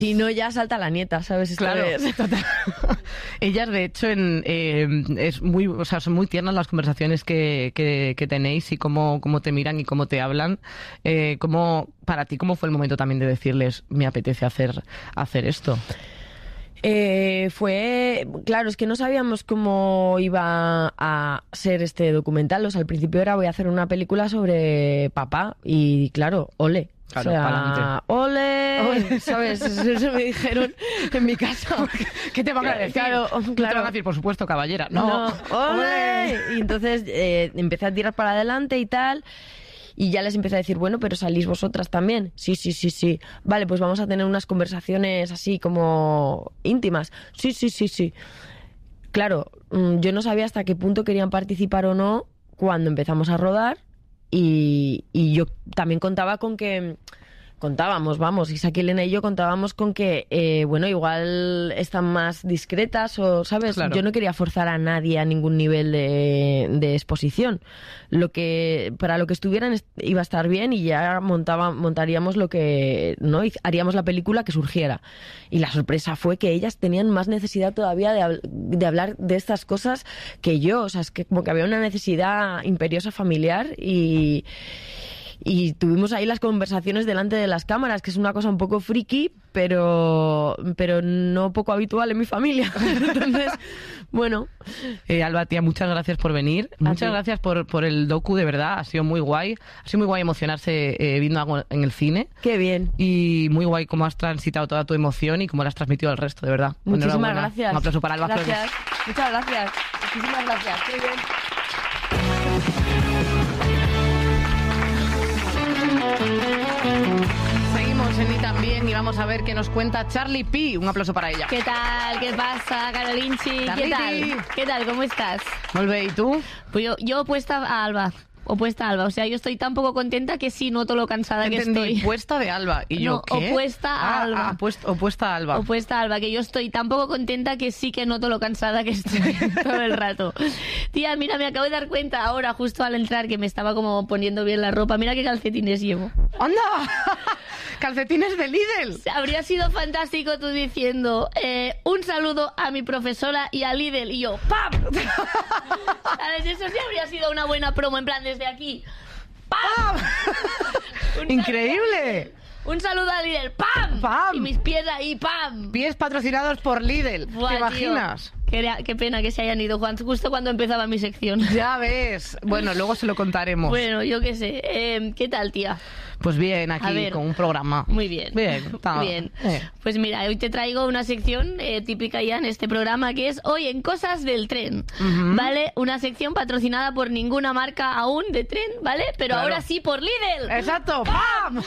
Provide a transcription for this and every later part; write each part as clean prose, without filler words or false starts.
Si no, ya salta la nieta, ¿sabes? Claro, total. Ellas, de hecho, son muy tiernas las conversaciones que tenéis y cómo te miran y cómo te hablan. Para ti, ¿cómo fue el momento también de decirles, me apetece hacer esto? Claro, es que no sabíamos cómo iba a ser este documental. O sea, al principio era, voy a hacer una película sobre papá y, claro, ole. Claro, o sea, pa'lante. ¡Ole! ¿Sabes? Eso me dijeron en mi casa. ¿Qué te van a decir? Claro. No te van a decir, por supuesto, caballera. No. ¡Ole! Y entonces empecé a tirar para adelante y tal. Y ya les empecé a decir, bueno, pero salís vosotras también. Sí. Vale, pues vamos a tener unas conversaciones así como íntimas. Sí. Claro, yo no sabía hasta qué punto querían participar o no cuando empezamos a rodar. Y yo también contaba con que... Isaac, Elena y yo contábamos con que, igual están más discretas o, ¿sabes? Claro. Yo no quería forzar a nadie a ningún nivel de exposición. Para lo que estuvieran iba a estar bien y ya montaríamos lo que, ¿no? Y haríamos la película que surgiera. Y la sorpresa fue que ellas tenían más necesidad todavía de hablar de estas cosas que yo. O sea, es que como que había una necesidad imperiosa familiar y tuvimos ahí las conversaciones delante de las cámaras, que es una cosa un poco friki, pero no poco habitual en mi familia. Entonces, bueno. Alba, tía, muchas gracias por venir. Muchas gracias por el docu, de verdad. Ha sido muy guay. Ha sido muy guay emocionarse viendo algo en el cine. Qué bien. Y muy guay cómo has transitado toda tu emoción y cómo la has transmitido al resto, de verdad. Muchísimas gracias. Un aplauso para Alba Flores. Gracias. Muchas gracias. Muchísimas gracias. Qué bien. Seguimos en Y También y vamos a ver qué nos cuenta Charlie P. Un aplauso para ella. ¿Qué tal? ¿Qué pasa, Carolinchi? Charlie ¿Qué tal? P. ¿Qué tal? ¿Cómo estás? Muy bien, ¿y tú? Pues yo opuesta a Alba. O sea, yo estoy tan poco contenta que sí noto lo cansada que estoy. Opuesta de Alba. ¿Y yo qué? Opuesta a Alba. Opuesta a Alba. Opuesta a Alba, que yo estoy tan poco contenta que sí que noto lo cansada que estoy todo el rato. Tía, mira, me acabo de dar cuenta ahora, justo al entrar, que me estaba como poniendo bien la ropa. Mira qué calcetines llevo. ¡Anda! ¡Calcetines de Lidl! Habría sido fantástico tú diciendo un saludo a mi profesora y a Lidl. Y yo, ¡pam! ¿Sabes? Eso sí habría sido una buena promo, en plan, desde aquí. ¡Pam! ¡Increíble! Un saludo a Lidl, ¡pam! ¡Pam! Y mis pies ahí, ¡pam! Pies patrocinados por Lidl. Buah, ¿Te tío. imaginas? Qué pena que se hayan ido, Juan, justo cuando empezaba mi sección. Ya ves. Bueno, luego se lo contaremos. Bueno, yo qué sé. ¿Qué tal, tía? Pues bien, aquí con un programa. Muy bien. Bien, está bien. Pues mira, hoy te traigo una sección típica ya en este programa que es Hoy en Cosas del Tren, ¿vale? Una sección patrocinada por ninguna marca aún de tren, ¿vale? Pero claro. Ahora sí por Lidl. ¡Exacto! ¡Pam!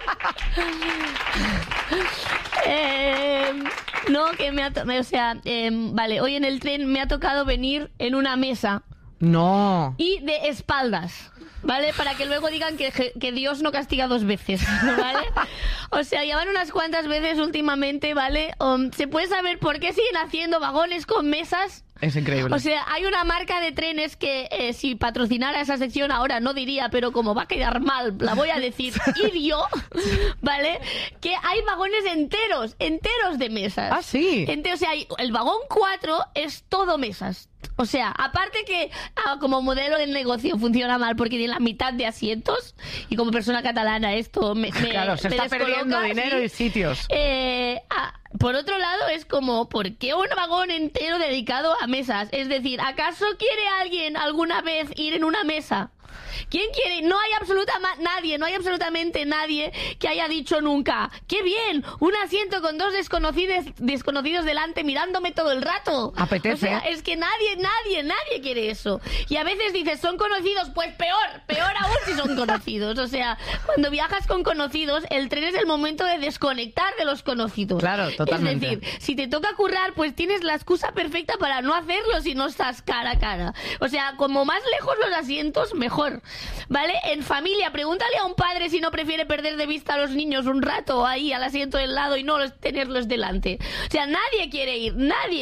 Vale, hoy en el tren me ha tocado venir en una mesa. No. Y de espaldas, ¿vale? Para que luego digan que Dios no castiga dos veces, ¿vale? O sea, ya van unas cuantas veces últimamente, ¿vale? ¿Se puede saber por qué siguen haciendo vagones con mesas? Es increíble. O sea, hay una marca de trenes que si patrocinara esa sección ahora no diría, pero como va a quedar mal, la voy a decir, idio, ¿vale? Que hay vagones enteros de mesas. Ah, sí. O sea, el vagón 4 es todo mesas. O sea, aparte que como modelo de negocio funciona mal porque tiene la mitad de asientos y como persona catalana esto claro, se está perdiendo dinero y sitios. Por otro lado es como, ¿por qué un vagón entero dedicado a mesas? Es decir, ¿acaso quiere alguien alguna vez ir en una mesa? ¿Quién quiere? No hay absolutamente nadie que haya dicho nunca, ¡qué bien! Un asiento con dos desconocidos delante mirándome todo el rato. Apetece. O sea, es que nadie quiere eso. Y a veces dices, ¿son conocidos? Pues peor aún si son conocidos. O sea, cuando viajas con conocidos, el tren es el momento de desconectar de los conocidos. Claro, totalmente. Es decir, si te toca currar, pues tienes la excusa perfecta para no hacerlo si no estás cara a cara. O sea, como más lejos los asientos, mejor. favor, ¿vale? En familia, pregúntale a un padre si no prefiere perder de vista a los niños un rato ahí al asiento del lado y no tenerlos delante. O sea, nadie quiere ir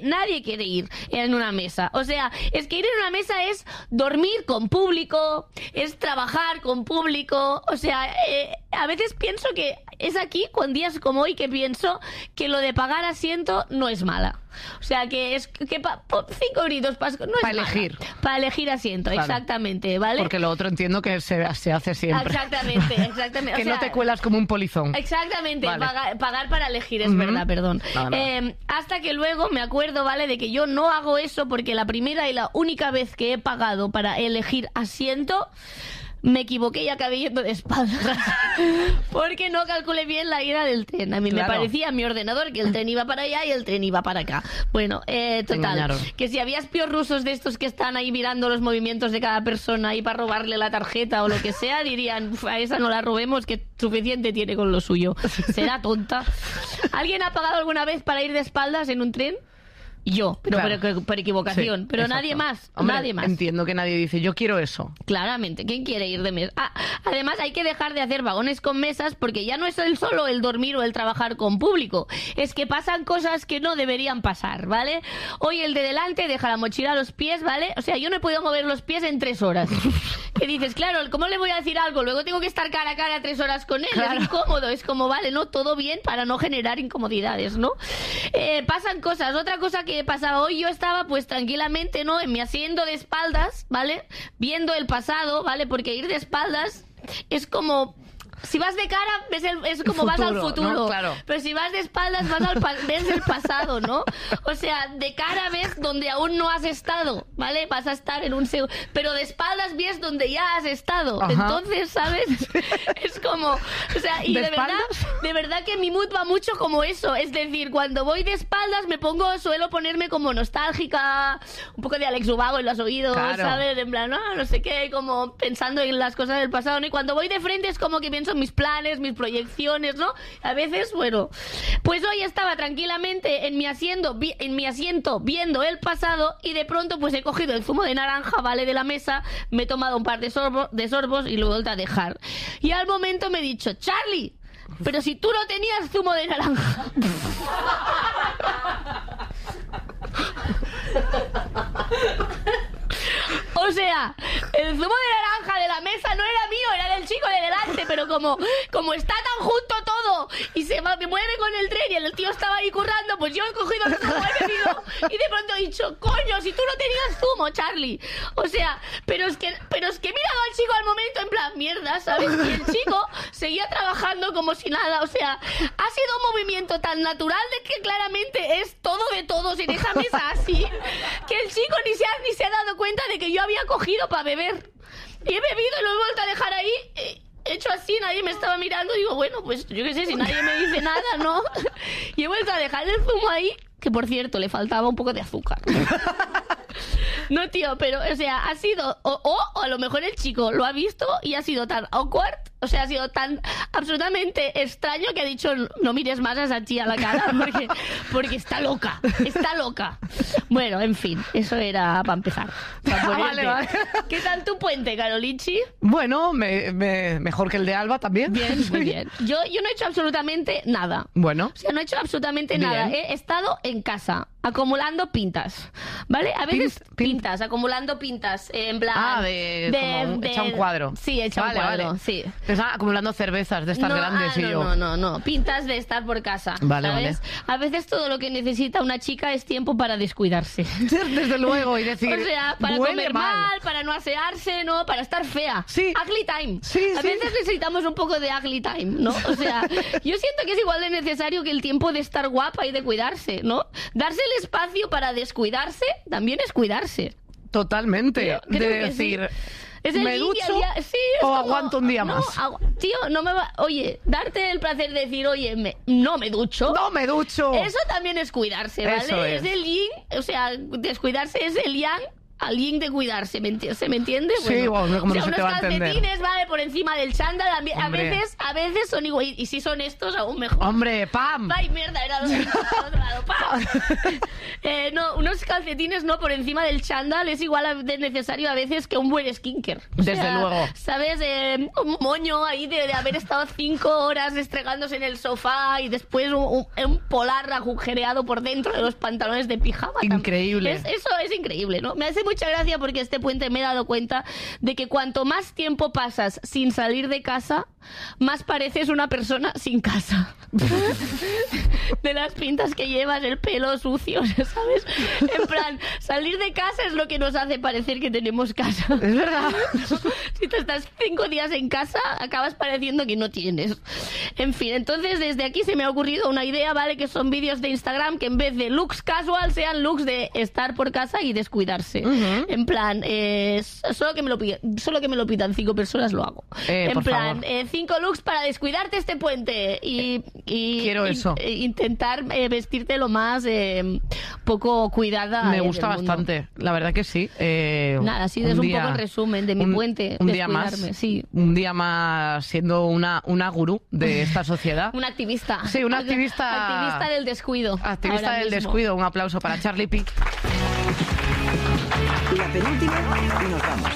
en una mesa. O sea, es que ir en una mesa es dormir con público, es trabajar con público. O sea, a veces pienso que es aquí, con días como hoy, que pienso que lo de pagar asiento no es mala. O sea, que es que 5 euritos no es para elegir. Para elegir asiento, claro. Exactamente, ¿vale? Porque lo otro entiendo que se hace siempre. Exactamente. Que o sea, no te cuelas como un polizón. Exactamente, vale. pagar para elegir, es verdad, perdón. No. Hasta que luego me acuerdo, ¿vale? De que yo no hago eso porque la primera y la única vez que he pagado para elegir asiento, me equivoqué y acabé yendo de espaldas porque no calculé bien la ida del tren. A mí me parecía en mi ordenador que el tren iba para allá y el tren iba para acá. Bueno, total, que si había espías rusos de estos que están ahí mirando los movimientos de cada persona y para robarle la tarjeta o lo que sea, dirían, a esa no la robemos, que suficiente tiene con lo suyo. ¿Será tonta? ¿Alguien ha pagado alguna vez para ir de espaldas en un tren? Yo, pero claro. por equivocación. Sí, pero exacto. Nadie más. Entiendo que nadie dice, yo quiero eso. Claramente, ¿quién quiere ir de mesa? Además, hay que dejar de hacer vagones con mesas porque ya no es solo el dormir o el trabajar con público. Es que pasan cosas que no deberían pasar, ¿vale? Hoy el de delante deja la mochila a los pies, ¿vale? O sea, yo no he podido mover los pies en 3 horas. Que dices, claro, ¿cómo le voy a decir algo? Luego tengo que estar cara a cara 3 horas con él. Claro. Es incómodo. Es como, vale, ¿no? Todo bien para no generar incomodidades, ¿no? Pasan cosas. Otra cosa que pasaba hoy, yo estaba pues tranquilamente, ¿no? En mi asiento de espaldas, ¿vale? Viendo el pasado, ¿vale? Porque ir de espaldas es como... Si vas de cara, es como vas al futuro. ¿No? Claro. Pero si vas de espaldas, ves el pasado, ¿no? O sea, de cara ves donde aún no has estado, ¿vale? Vas a estar en un segundo. Pero de espaldas ves donde ya has estado. Ajá. Entonces, ¿sabes? Es como... O sea, y de verdad que mi mood va mucho como eso. Es decir, cuando voy de espaldas suelo ponerme como nostálgica, un poco de Alex Ubago en los oídos, claro. ¿Sabes? En plan, no sé qué, como pensando en las cosas del pasado, ¿no? Y cuando voy de frente es como que pienso mis planes, mis proyecciones, ¿no? A veces, bueno, pues hoy estaba tranquilamente en mi asiento viendo el pasado y de pronto pues he cogido el zumo de naranja, ¿vale? De la mesa, me he tomado un par de sorbos y lo he vuelto a dejar. Y al momento me he dicho, Charlie, pero si tú no tenías zumo de naranja. O sea, el zumo de naranja de la mesa no era mío, era del chico de delante, pero como está tan junto todo y me mueve con el tren y el tío estaba ahí currando, pues yo he cogido el zumo, he bebido y de pronto he dicho, coño, si tú no tenías zumo, Charlie. O sea, pero es que he mirado al chico al momento en plan, mierda, ¿sabes? Y el chico seguía trabajando como si nada, o sea, ha sido un movimiento tan natural de que claramente es todo de todos en esa mesa así, que el chico ni se ha dado cuenta de que yo había cogido para beber. Y he bebido y lo he vuelto a dejar ahí. He hecho así, nadie me estaba mirando. Digo, bueno, pues yo qué sé, si nadie me dice nada, ¿no? Y he vuelto a dejar el zumo ahí, que por cierto, le faltaba un poco de azúcar. No, tío, pero, o sea, ha sido... O a lo mejor el chico lo ha visto y ha sido tan awkward, o sea, ha sido tan absolutamente extraño que ha dicho, no mires más a esa tía a la cara porque está loca. Bueno, en fin, eso era para empezar. Vale. ¿Qué tal tu puente, Carolinchi? Bueno, mejor que el de Alba también. Bien, muy bien. Yo no he hecho absolutamente nada. Bueno. O sea, no he hecho absolutamente nada. He estado en casa acumulando pintas, ¿vale? A veces pintas, acumulando pintas, en plan... hecha un cuadro. Sí, hecha un cuadro, vale. Sí. Estaba acumulando cervezas de estas grandes y yo... No, pintas de estar por casa, vale, ¿sabes? Vale. A veces todo lo que necesita una chica es tiempo para descuidarse. Desde luego, y decir... O sea, para comer mal, para no asearse, ¿no? Para estar fea. Sí. Ugly time. Sí, a veces necesitamos un poco de ugly time, ¿no? O sea, yo siento que es igual de necesario que el tiempo de estar guapa y de cuidarse, ¿no? Darse el espacio para descuidarse también es cuidarse. Totalmente. Creo de decir, sí. ¿me ducho sí, o aguanto un día más? Tío, no me va... Oye, darte el placer de decir, oye, no me ducho. ¡No me ducho! Eso también es cuidarse, ¿vale? Eso es el yin, o sea, descuidarse es el yang alguien de cuidarse, ¿se me entiende? Sí, bueno, como no se unos te va a entender. calcetines, vale, por encima del chándal, a Hombre. veces son igual, y si son estos, aún mejor. Hombre, ¡pam! ¡Ay, mierda! Era del otro lado. ¡Pam! No, unos calcetines no por encima del chándal es igual de necesario a veces que un buen skincare. Desde luego. ¿Sabes? Un moño ahí de haber estado 5 horas estregándose en el sofá y después un polar agujereado por dentro de los pantalones de pijama. Increíble. Eso es increíble, ¿no? Me hace mucha gracia porque este puente me he dado cuenta de que cuanto más tiempo pasas sin salir de casa, más pareces una persona sin casa. De las pintas que llevas, el pelo sucio, ¿sabes? En plan, salir de casa es lo que nos hace parecer que tenemos casa. Es verdad. Si tú estás 5 días en casa, acabas pareciendo que no tienes. En fin, entonces desde aquí se me ha ocurrido una idea, ¿vale? Que son vídeos de Instagram que en vez de looks casual sean looks de estar por casa y descuidarse. En plan, solo que me lo pidan 5 personas, lo hago. En por plan, favor. 5 looks para descuidarte este puente y Quiero eso. Intentar vestirte lo más poco cuidada. Me gusta del mundo. bastante, la verdad que sí. Nada, así es un poco el resumen de mi puente. Un día más, descuidarme, sí. un día más siendo una gurú de esta sociedad. Una activista. Sí, una activista. Activista del descuido. Activista ahora del mismo. descuido. Un aplauso para Charlie Pi. La penúltima y nos vamos.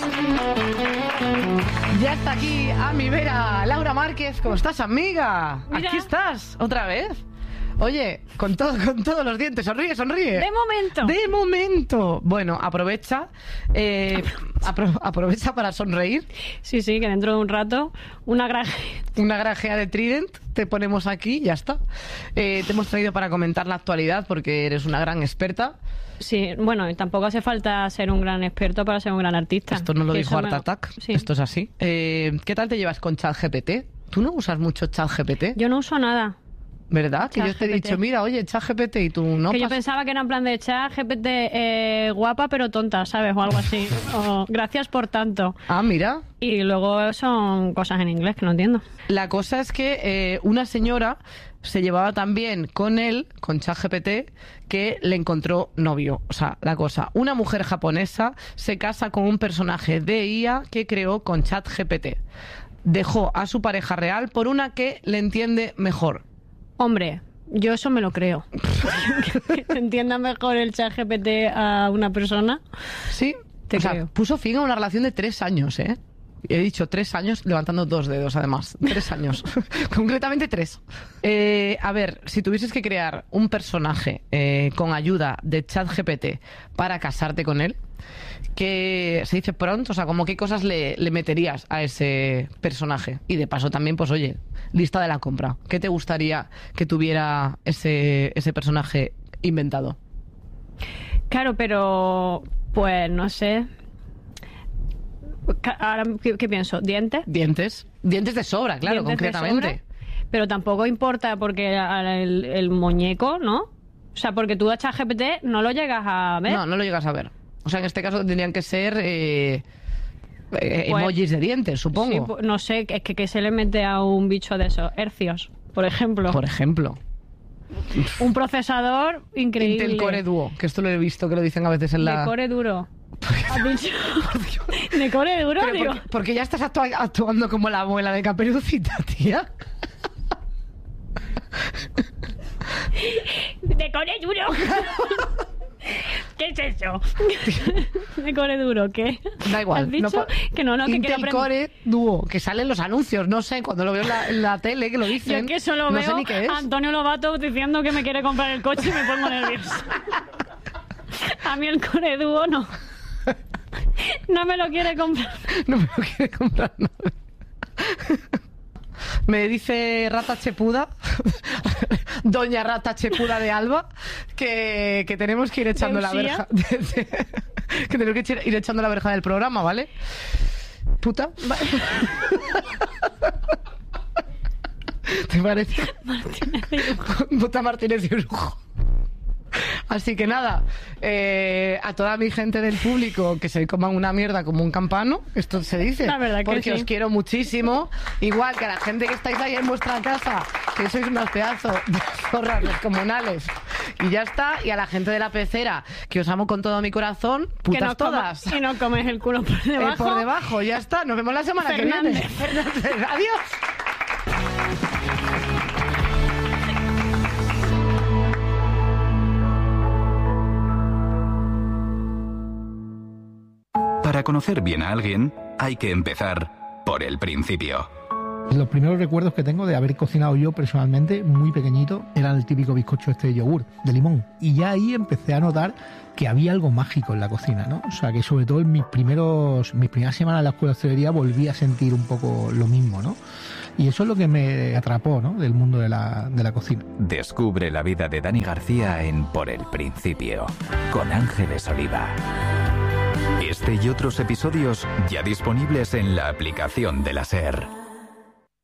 Ya está aquí a mi vera Laura Márquez. ¿Cómo estás, amiga? Mira. Aquí estás, otra vez. Oye, con todos los dientes. Sonríe, sonríe. De momento. De momento. Bueno, aprovecha. Aprovecha para sonreír. Sí, que dentro de un rato una Una grajea de Trident, te ponemos aquí, ya está. Te hemos traído para comentar la actualidad porque eres una gran experta. Sí, bueno, y tampoco hace falta ser un gran experto para ser un gran artista. Esto no lo Que dijo eso Art Attack, Sí. esto es así. ¿Qué tal te llevas con ChatGPT? ¿Tú no usas mucho ChatGPT? Yo no uso nada. ¿Verdad? Que yo te he ChatGPT. dicho, mira, oye, ChatGPT y tú no Que yo pasas- pensaba que era en plan de chat GPT guapa pero tonta, ¿sabes? O algo así. O gracias por tanto. Ah, mira. Y luego son cosas en inglés que no entiendo. La cosa es que una señora se llevaba tan bien con él, con ChatGPT, que le encontró novio. O sea, la cosa, una mujer japonesa se casa con un personaje de IA que creó con ChatGPT. Dejó a su pareja real por una que le entiende mejor. Hombre, yo eso me lo creo. Que te entienda mejor el chat GPT a una persona. Sí, Te o sea, creo. puso fin a una relación de 3 años, ¿eh? He dicho 3 años levantando 2 dedos, además. 3 años. Concretamente 3. A ver, si tuvieses que crear un personaje con ayuda de ChatGPT para casarte con él, ¿qué se dice pronto? O sea, como qué cosas le meterías a ese personaje. Y de paso también, pues oye, lista de la compra. ¿Qué te gustaría que tuviera ese personaje inventado? Claro, pero pues no sé. Ahora, ¿qué pienso? ¿Dientes? Dientes. Dientes de sobra, claro, Dientes de concretamente. sobra, pero tampoco importa porque el muñeco, ¿no? O sea, porque tú a ChatGPT no lo llegas a ver. No lo llegas a ver. O sea, en este caso tendrían que ser emojis de dientes, Sí, supongo. pues, no sé, es que se le mete a un bicho de esos, hercios, por ejemplo. Por ejemplo. Un procesador increíble. Intel Core Duo, que esto lo he visto que lo dicen a veces en la... De core duro. ¿Has dicho? ¿De core duro? Pero Digo. porque ya estás actuando como la abuela de Caperucita, tía. ¡De core duro! ¿Qué es eso? ¿De core duro qué? Da igual. ¿Has dicho? Que no, que quiero Intel aprender. Core Duo, que salen los anuncios, no sé, cuando lo veo en la tele, que lo Yo dicen. es que solo no veo sé ni qué es. a Antonio Lobato diciendo que me quiere comprar el coche y me pongo nerviosa. A mí el core dúo no. No me lo quiere comprar. No me lo quiere comprar nadie. Me dice Rata Chepuda, doña Rata Chepuda de Alba, que tenemos que ir echando la Usía. verja. Que tenemos que ir echando la verja del programa, ¿vale? Puta. ¿Te parece? Martínez de Lujo. Puta Martínez de Lujo. Así que nada, a toda mi gente del público que se coman una mierda como un campano, esto se dice, La verdad que porque sí. os quiero muchísimo, igual que a la gente que estáis ahí en vuestra casa, que sois unos pedazos de zorras descomunales Y ya está. Y a la gente de la pecera, que os amo con todo mi corazón, Que putas todas. y no comes el culo por debajo. Por debajo, ya está. Nos vemos la semana Fernández. que viene. Fernández. Adiós. Para conocer bien a alguien, hay que empezar por el principio. Los primeros recuerdos que tengo de haber cocinado yo personalmente, muy pequeñito, era el típico bizcocho de yogur, de limón. Y ya ahí empecé a notar que había algo mágico en la cocina, ¿no? O sea, que sobre todo en mis primeras semanas en la escuela de hostelería volví a sentir un poco lo mismo, ¿no? Y eso es lo que me atrapó, ¿no? Del mundo de la cocina. Descubre la vida de Dani García en Por el Principio, con Ángeles Oliva. Este y otros episodios ya disponibles en la aplicación de la SER.